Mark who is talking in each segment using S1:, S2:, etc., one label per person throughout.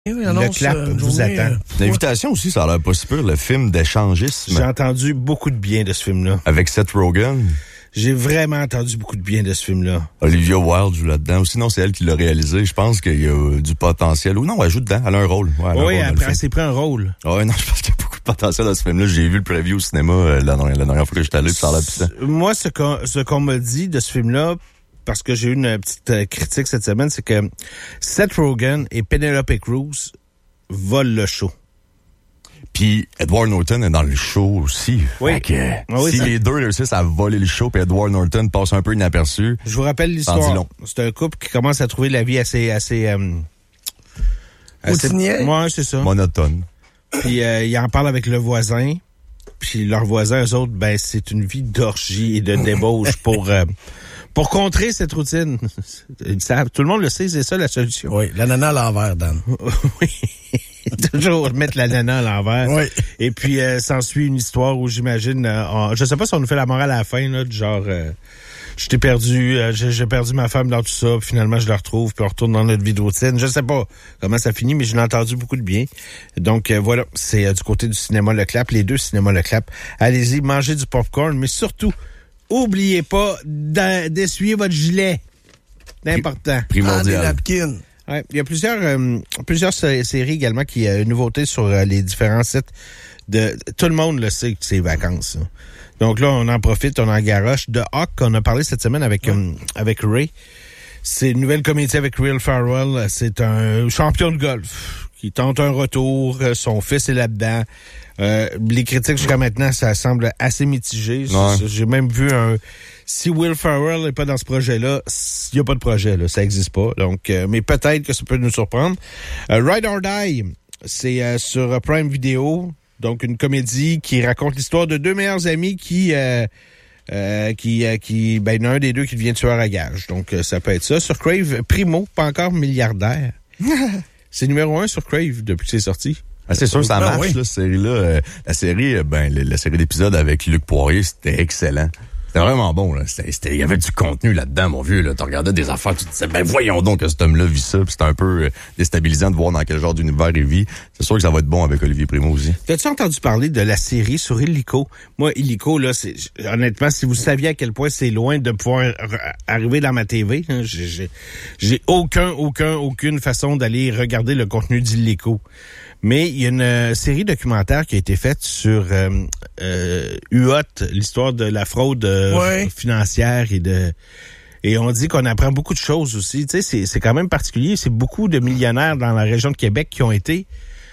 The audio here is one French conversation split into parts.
S1: Le clap vous attend.
S2: L'invitation aussi, ça a l'air pas si pire, le film d'échangisme.
S1: J'ai entendu beaucoup de bien de ce film-là.
S2: Avec Seth Rogen.
S1: J'ai vraiment entendu beaucoup de bien de ce film-là.
S2: Olivia Wilde joue là-dedans. Ou sinon, c'est elle qui l'a réalisé. Je pense qu'il y a du potentiel. Ou non, elle joue dedans. Elle a un rôle. Ouais,
S1: oui, après, elle s'est pris un rôle.
S2: Oui, non, je pense qu'il y a beaucoup de potentiel dans ce film-là. J'ai vu le preview au cinéma la dernière fois que j'étais allé, puis ça a l'air puissant.
S1: Moi, ce qu'on me dit de ce film-là, parce que j'ai eu une petite critique cette semaine, c'est que Seth Rogen et Penelope Cruz volent le show.
S2: Puis Edward Norton est dans le show aussi.
S1: Oui.
S2: Fait que, si les deux réussissent à voler le show, puis Edward Norton passe un peu inaperçu.
S1: Je vous rappelle l'histoire. C'est un couple qui commence à trouver la vie assez
S3: routinier.
S1: Ouais, c'est ça.
S2: Monotone.
S1: Puis il en parle avec le voisin. Puis leurs voisins, eux autres, ben c'est une vie d'orgie et de débauche pour contrer cette routine. Ils savent, tout le monde le sait, c'est ça la solution.
S3: Oui, l'ananas à l'envers, Dan.
S1: Oui. Toujours mettre l'ananas à l'envers.
S3: Oui.
S1: Et puis, s'ensuit une histoire où j'imagine... je sais pas si on nous fait la morale à la fin, là, du genre... je t'ai perdu, j'ai perdu ma femme dans tout ça, puis finalement, je la retrouve, puis on retourne dans notre vie de routine. Je sais pas comment ça finit, mais j'en ai entendu beaucoup de bien. Donc, voilà, c'est du côté du cinéma Le Clap, les deux cinémas Le Clap. Allez-y, mangez du popcorn, mais surtout, oubliez pas d'essuyer votre gilet. C'est important.
S2: Primordial.
S3: Des napkins.
S1: Ouais, il y a plusieurs séries également qui une nouveauté sur les différents sites de tout le monde le sait que c'est vacances. Hein. Donc là on en profite, on en garoche. The Hawk, on a parlé cette semaine avec Ray. C'est une nouvelle comédie avec Will Ferrell. C'est un champion de golf qui tente un retour. Son fils est là-dedans. Les critiques jusqu'à maintenant, ça semble assez mitigé. Ouais. J'ai même vu si Will Ferrell n'est pas dans ce projet-là, il n'y a pas de projet, là, ça n'existe pas. Donc, mais peut-être que ça peut nous surprendre. Ride or Die, c'est sur Prime Video, donc une comédie qui raconte l'histoire de deux meilleurs amis il y en a un des deux qui devient tueur à gages. Donc, ça peut être ça. Sur Crave, Primo, pas encore milliardaire. C'est numéro 1 sur Crave depuis que c'est sorti.
S2: Ah, c'est sûr, ça marche, là, cette série-là. La série d'épisodes avec Luc Poirier, c'était excellent. C'était vraiment bon, là. Il y avait du contenu là-dedans, mon vieux, là. Tu regardais des affaires, tu te disais, ben, voyons donc que cet homme-là vit ça. Puis c'était un peu déstabilisant de voir dans quel genre d'univers il vit. C'est sûr que ça va être bon avec Olivier Primo aussi.
S1: T'as-tu entendu parler de la série sur Illico? Moi, Illico, là, honnêtement, si vous saviez à quel point c'est loin de pouvoir arriver dans ma TV, hein, j'ai aucune façon d'aller regarder le contenu d'Illico. Mais il y a une série documentaire qui a été faite sur UOT, l'histoire de la fraude financière et on dit qu'on apprend beaucoup de choses aussi. Tu sais, c'est quand même particulier. C'est beaucoup de millionnaires dans la région de Québec qui ont été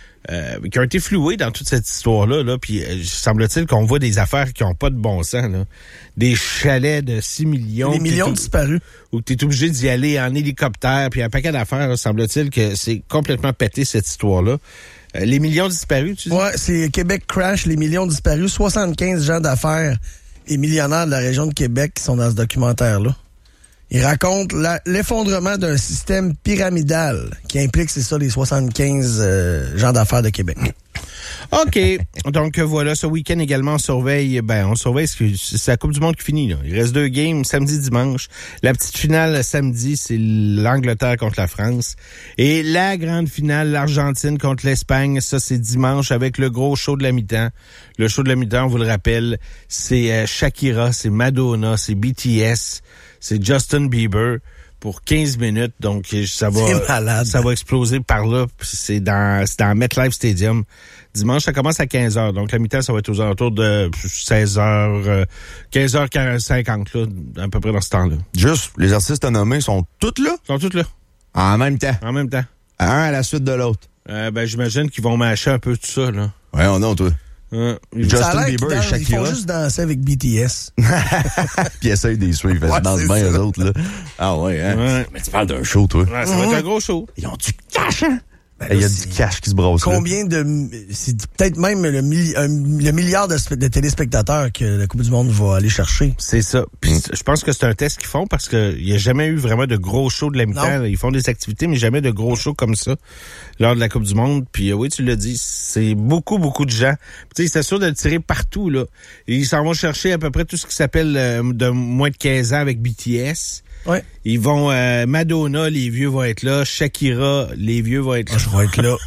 S1: floués dans toute cette histoire-là. Là. Puis semble-t-il qu'on voit des affaires qui n'ont pas de bon sens. Là. Des chalets de 6 millions.
S3: Des millions disparus.
S1: Où tu es obligé d'y aller en hélicoptère. Puis un paquet d'affaires, là, semble-t-il que c'est complètement pété cette histoire-là. Les millions disparus, tu dis?
S3: Ouais, c'est Québec Crash, les millions disparus. 75 gens d'affaires et millionnaires de la région de Québec qui sont dans ce documentaire-là. Il raconte l'effondrement d'un système pyramidal qui implique, c'est ça, les 75 gens d'affaires de Québec.
S1: OK. Donc, voilà, ce week-end également, on surveille c'est la Coupe du Monde qui finit, là. Il reste 2 games, samedi, dimanche. La petite finale, samedi, c'est l'Angleterre contre la France. Et la grande finale, l'Argentine contre l'Espagne, ça, c'est dimanche avec le gros show de la mi-temps. Le show de la mi-temps, on vous le rappelle, c'est Shakira, c'est Madonna, c'est BTS, c'est Justin Bieber pour 15 minutes. Donc, ça va exploser par là. C'est dans MetLife Stadium. Dimanche, ça commence à 15h. Donc, la mi-temps, ça va être aux alentours de 16h, 15h50, là, à peu près dans ce temps-là.
S2: Juste, les artistes nommés sont tous là?
S1: Sont tous là.
S2: En même temps?
S1: En même temps.
S2: Un à la suite de l'autre.
S1: J'imagine qu'ils vont mâcher un peu tout ça, là.
S2: Ouais, on a, toi. Justin Bieber et Shakira.
S3: Ils font juste danser avec BTS.
S2: Puis essayent des suivre. Ils dansent bien, eux autres, là. Ah ouais, hein? Ouais. Mais tu parles d'un show, toi.
S1: Ouais, ça va être un gros show.
S2: Ils ont du cash, hein? Il y a du cash qui se brosse.
S3: Combien c'est peut-être même le milliard de téléspectateurs que la Coupe du Monde va aller chercher.
S1: C'est ça. Puis je pense que c'est un test qu'ils font parce qu'il n'y a jamais eu vraiment de gros shows de la mi-temps. Ils font des activités, mais jamais de gros shows comme ça lors de la Coupe du Monde. Puis oui, tu l'as dit, c'est beaucoup de gens. Tu sais, ils s'assurent de le tirer partout, là. Et ils s'en vont chercher à peu près tout ce qui s'appelle de moins de 15 ans avec BTS.
S3: Ouais.
S1: Ils vont... Madonna, les vieux vont être là. Shakira, les vieux vont être là.
S3: Je vais être là.